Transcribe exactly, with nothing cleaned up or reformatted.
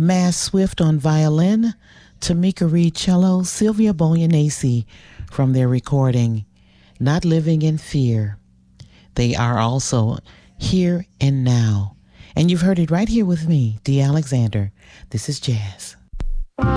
Mass Swift on violin, Tamika Reed cello, Sylvia Boyanese from their recording, Not Living in Fear. They are also Here and Now. And you've heard it right here with me, Dee Alexander. This is Jazz.